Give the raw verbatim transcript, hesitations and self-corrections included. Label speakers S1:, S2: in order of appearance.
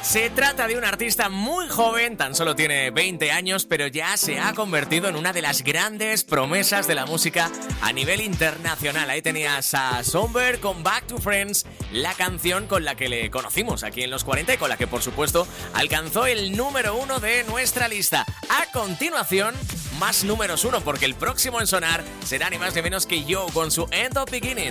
S1: Se trata de un artista muy joven, tan solo tiene veinte años, pero ya se ha convertido en una de las grandes promesas de la música a nivel internacional. Ahí tenías a Somber con Back to Friends, la canción con la que le conocimos aquí en Los cuarenta y con la que, por supuesto, alcanzó el número uno de nuestra lista. A continuación, más números uno, porque el próximo en sonar será ni más ni menos que Joe con su End of Beginning.